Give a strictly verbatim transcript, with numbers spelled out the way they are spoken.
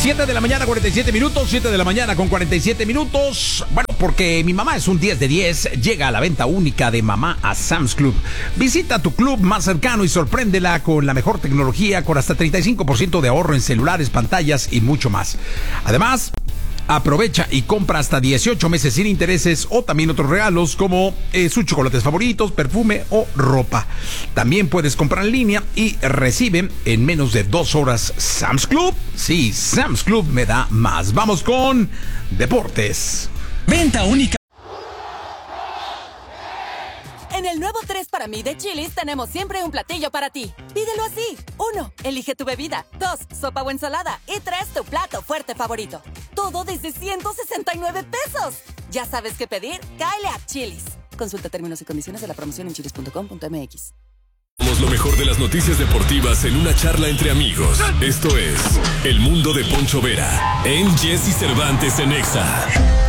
siete de la mañana, cuarenta y siete minutos. siete de la mañana con cuarenta y siete minutos. Bueno, porque mi mamá es un diez de diez. Llega a la venta única de mamá a Sam's Club. Visita tu club más cercano y sorpréndela con la mejor tecnología, con hasta treinta y cinco por ciento de ahorro en celulares, pantallas y mucho más. Además, aprovecha y compra hasta dieciocho meses sin intereses o también otros regalos como eh, sus chocolates favoritos, perfume o ropa. También puedes comprar en línea y recibe en menos de dos horas. Sam's Club, sí, Sam's Club me da más. Vamos con deportes. Venta única. En el nuevo tres para mí de Chili's tenemos siempre un platillo para ti. Pídelo así. Uno, elige tu bebida. Dos, sopa o ensalada. Y tres, tu plato fuerte favorito. Todo desde ciento sesenta y nueve pesos. ¿Ya sabes qué pedir? Cáele a Chili's. Consulta términos y condiciones de la promoción en chilis punto com punto m x. Somos lo mejor de las noticias deportivas en una charla entre amigos. Esto es El Mundo de Poncho Vera en Jesse Cervantes en Exa.